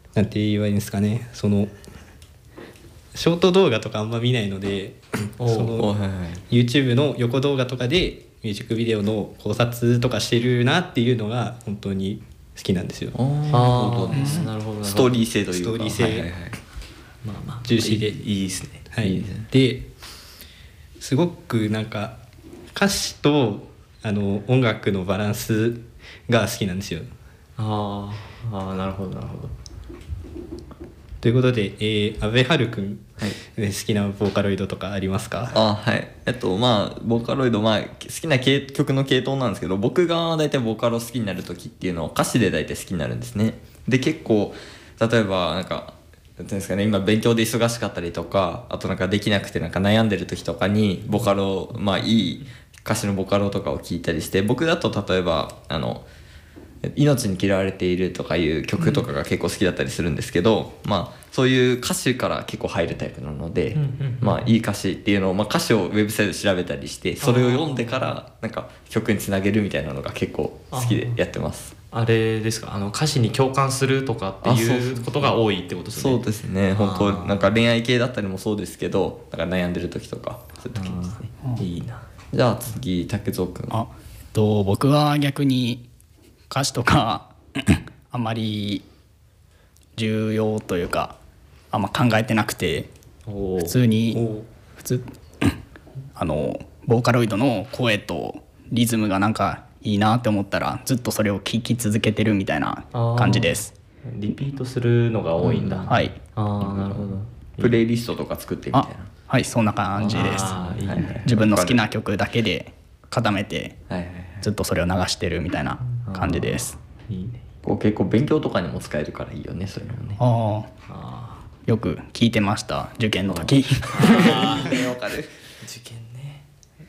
なんて言えばいいんですかね、そのショート動画とかあんま見ないのでその YouTube の横動画とかでミュージックビデオの考察とかしてるなっていうのが本当に好きなんですよ。 なるほどです。 なるほど。 ストーリー性というか、 ストーリー性重視で、 いいですね。 はい、ですごくなんか歌詞と音楽のバランスが好きなんですよ。 ああ、なるほどなるほど。 ということで、阿部春くん、好きなボーカロイドとかありますか？ はい。ボーカロイド、好きな曲の系統なんですけど、僕が大体ボーカロ好きになる時っていうのを歌詞で大体好きになるんですね。で、結構例えばなんていうんですかね、今勉強で忙しかったりとか、あとできなくて悩んでる時とかにボカロ、いい歌詞のボカロとかを聞いたりして、僕だと例えば命に嫌われているとかいう曲とかが結構好きだったりするんですけど、そういう歌詞から結構入るタイプなので、いい歌詞っていうのを、歌詞をウェブサイトで調べたりして、それを読んでから曲につなげるみたいなのが結構好きでやってます。 あれですか、歌詞に共感するとかっていうことが多いってことですね。 そうですね。本当恋愛系だったりもそうですけど、悩んでる時とかそういう時にですね。いいな。じゃあ次、竹蔵くん。 僕は逆に歌詞とかあんまり重要というかあんま考えてなくて、普通ボーカロイドの声とリズムがいいなって思ったらずっとそれを聴き続けてるみたいな感じです。 リピートするのが多いんだ。 はい。 なるほど。 プレイリストとか作ってみたいな。 はい、そんな感じです。 いいね。 自分の好きな曲だけで固めてずっとそれを流してるみたいな感じです。 いいね。 結構勉強とかにも使えるからいいよね、そういうのね。 よく聞いてました、受験の時。 わかる。受験ね。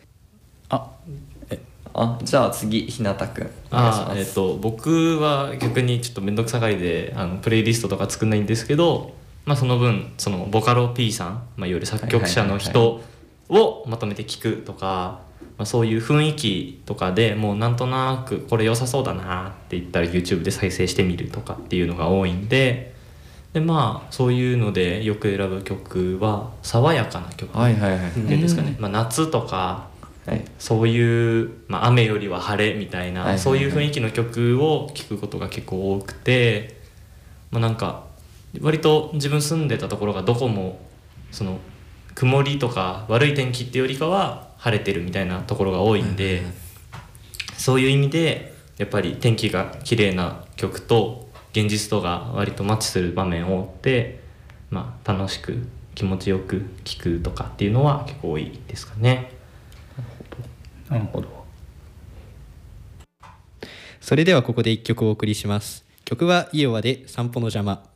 じゃあ次、ひなたくんお願いします。 僕は逆にちょっと面倒くさがりでプレイリストとか作んないんですけど、その分そのボカロ P さん、いわゆる作曲者の人をまとめて聞くとか、そういう雰囲気とかでもうなんとなくこれ良さそうだなって言ったら YouTube で再生してみるとかっていうのが多いんで、そういうのでよく選ぶ曲は爽やかな曲っていうんですかね、夏とか、そういう、雨よりは晴れみたいな、そういう雰囲気の曲を聴くことが結構多くて、割と自分住んでたところがどこもその曇りとか悪い天気っていうよりかは晴れてるみたいなところが多いんで、そういう意味でやっぱり天気が綺麗な曲と現実とが割とマッチする場面を追って、楽しく気持ちよく聴くとかっていうのは結構多いですかね。 なるほど。 それではここで1曲お送りします。曲はイオワで散歩の邪魔。